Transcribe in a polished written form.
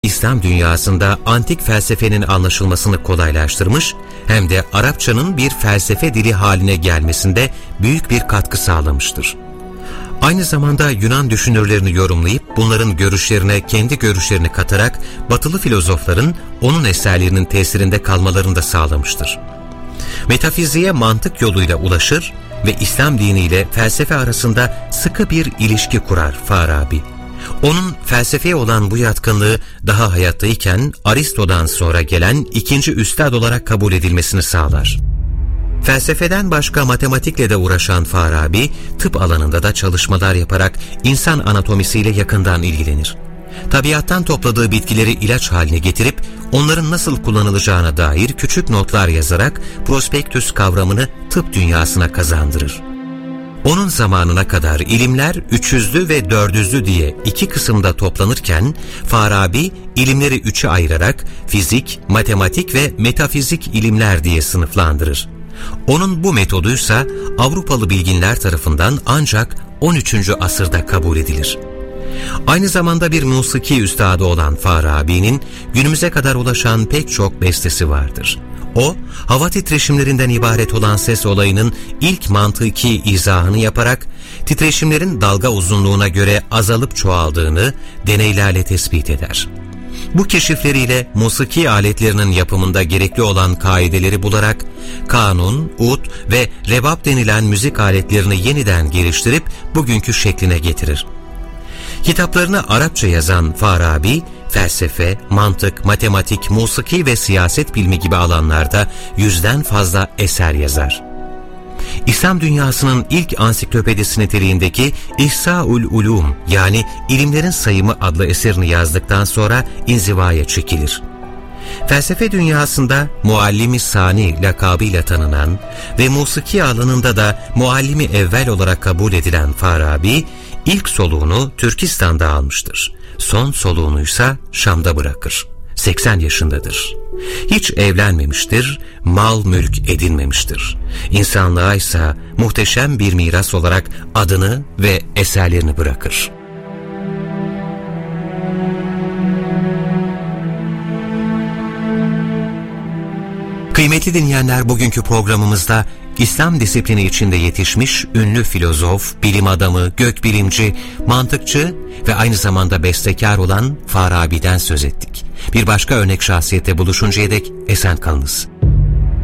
İslam dünyasında antik felsefenin anlaşılmasını kolaylaştırmış, hem de Arapçanın bir felsefe dili haline gelmesinde büyük bir katkı sağlamıştır. Aynı zamanda Yunan düşünürlerini yorumlayıp bunların görüşlerine kendi görüşlerini katarak batılı filozofların onun eserlerinin tesirinde kalmalarını da sağlamıştır. Metafiziğe mantık yoluyla ulaşır ve İslam diniyle felsefe arasında sıkı bir ilişki kurar Farabi. Onun felsefeye olan bu yatkınlığı daha hayattayken Aristo'dan sonra gelen ikinci üstad olarak kabul edilmesini sağlar. Felsefeden başka matematikle de uğraşan Farabi, tıp alanında da çalışmalar yaparak insan anatomisiyle yakından ilgilenir. Tabiattan topladığı bitkileri ilaç haline getirip onların nasıl kullanılacağına dair küçük notlar yazarak prospektüs kavramını tıp dünyasına kazandırır. Onun zamanına kadar ilimler üçüzlü ve dördüzlü diye iki kısımda toplanırken Farabi ilimleri üçe ayırarak fizik, matematik ve metafizik ilimler diye sınıflandırır. Onun bu metoduysa Avrupalı bilginler tarafından ancak 13. asırda kabul edilir. Aynı zamanda bir musiki üstadı olan Farabi'nin günümüze kadar ulaşan pek çok bestesi vardır. O, hava titreşimlerinden ibaret olan ses olayının ilk mantıki izahını yaparak titreşimlerin dalga uzunluğuna göre azalıp çoğaldığını deneylerle tespit eder. Bu keşifleriyle musiki aletlerinin yapımında gerekli olan kaideleri bularak kanun, ud ve rebap denilen müzik aletlerini yeniden geliştirip bugünkü şekline getirir. Kitaplarını Arapça yazan Farabi, felsefe, mantık, matematik, musiki ve siyaset bilimi gibi alanlarda 100'den fazla eser yazar. İslam dünyasının ilk ansiklopedisi niteliğindeki İhsa'ul Ulum yani İlimlerin Sayımı adlı eserini yazdıktan sonra inzivaya çekilir. Felsefe dünyasında Muallimi Sani lakabıyla tanınan ve musiki alanında da Muallimi Evvel olarak kabul edilen Farabi, ilk soluğunu Türkistan'da almıştır. Son soluğunuysa Şam'da bırakır. 80 yaşındadır. Hiç evlenmemiştir, mal mülk edinmemiştir. İnsanlığa ise muhteşem bir miras olarak adını ve eserlerini bırakır. Kıymetli dinleyenler, bugünkü programımızda İslam disiplini içinde yetişmiş ünlü filozof, bilim adamı, gökbilimci, mantıkçı ve aynı zamanda bestekar olan Farabi'den söz ettik. Bir başka örnek şahsiyette buluşuncaya dek esen kalınız.